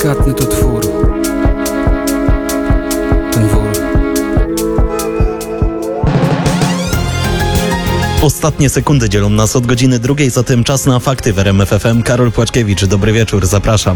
delikatny to twór. Ten wór. Ostatnie sekundy dzielą nas od godziny 2, zatem czas na fakty w RMF FM. Karol Płaczkiewicz, dobry wieczór, zapraszam.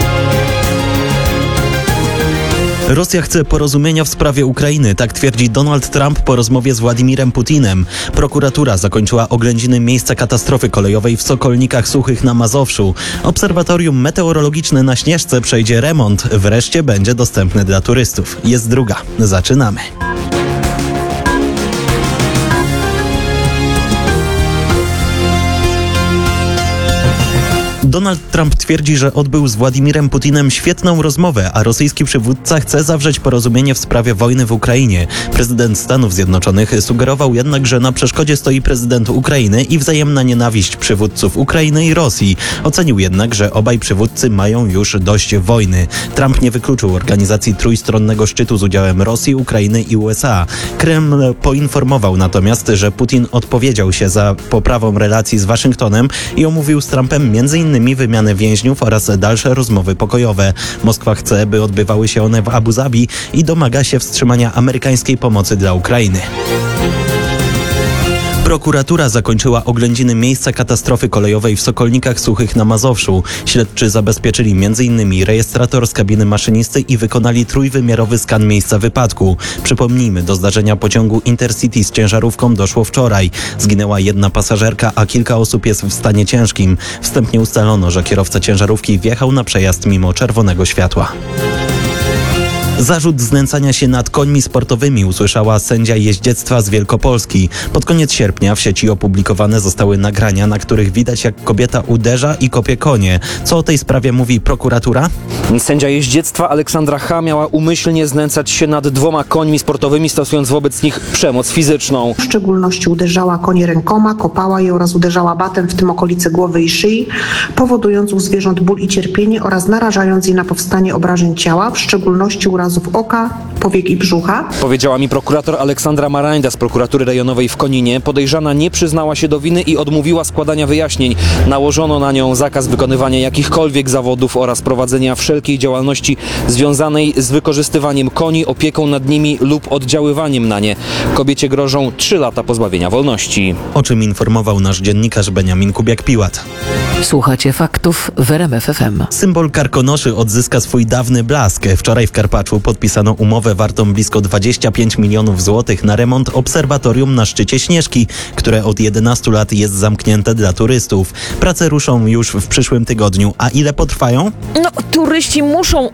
Rosja chce porozumienia w sprawie Ukrainy, tak twierdzi Donald Trump po rozmowie z Władimirem Putinem. Prokuratura zakończyła oględziny miejsca katastrofy kolejowej w Sokolnikach Suchych na Mazowszu. Obserwatorium meteorologiczne na Śnieżce przejdzie remont. Wreszcie będzie dostępny dla turystów. Jest druga. Zaczynamy. Donald Trump twierdzi, że odbył z Władimirem Putinem świetną rozmowę, a rosyjski przywódca chce zawrzeć porozumienie w sprawie wojny w Ukrainie. Prezydent Stanów Zjednoczonych sugerował jednak, że na przeszkodzie stoi prezydent Ukrainy i wzajemna nienawiść przywódców Ukrainy i Rosji. Ocenił jednak, że obaj przywódcy mają już dość wojny. Trump nie wykluczył organizacji trójstronnego szczytu z udziałem Rosji, Ukrainy i USA. Kreml poinformował natomiast, że Putin odpowiedział się za poprawą relacji z Waszyngtonem i omówił z Trumpem m.in. wymianę więźniów oraz dalsze rozmowy pokojowe. Moskwa chce, by odbywały się one w Abu Zabi i domaga się wstrzymania amerykańskiej pomocy dla Ukrainy. Prokuratura zakończyła oględziny miejsca katastrofy kolejowej w Sokolnikach Suchych na Mazowszu. Śledczy zabezpieczyli m.in. rejestrator z kabiny maszynisty i wykonali trójwymiarowy skan miejsca wypadku. Przypomnijmy, do zdarzenia pociągu Intercity z ciężarówką doszło wczoraj. Zginęła jedna pasażerka, a kilka osób jest w stanie ciężkim. Wstępnie ustalono, że kierowca ciężarówki wjechał na przejazd mimo czerwonego światła. Zarzut znęcania się nad końmi sportowymi usłyszała sędzia jeździectwa z Wielkopolski. Pod koniec sierpnia w sieci opublikowane zostały nagrania, na których widać, jak kobieta uderza i kopie konie. Co o tej sprawie mówi prokuratura? Sędzia jeździectwa Aleksandra H. miała umyślnie znęcać się nad 2 końmi sportowymi, stosując wobec nich przemoc fizyczną. W szczególności uderzała konie rękoma, kopała je oraz uderzała batem, w tym okolice głowy i szyi, powodując u zwierząt ból i cierpienie oraz narażając je na powstanie obrażeń ciała, w szczególności urazów oka, powiek i brzucha. Powiedziała mi prokurator Aleksandra Marańda z prokuratury rejonowej w Koninie. Podejrzana nie przyznała się do winy i odmówiła składania wyjaśnień. Nałożono na nią zakaz wykonywania jakichkolwiek zawodów oraz prowadzenia wszelkiej działalności związanej z wykorzystywaniem koni, opieką nad nimi lub oddziaływaniem na nie. Kobiecie grożą 3 lata pozbawienia wolności. O czym informował nasz dziennikarz Beniamin Kubiak-Piłat. Słuchacie faktów w RMF FM. Symbol Karkonoszy odzyska swój dawny blask. Wczoraj w Karpaczu podpisano umowę wartą blisko 25 milionów złotych na remont obserwatorium na szczycie Śnieżki, które od 11 lat jest zamknięte dla turystów. Prace ruszą już w przyszłym tygodniu. A ile potrwają? Turyści muszą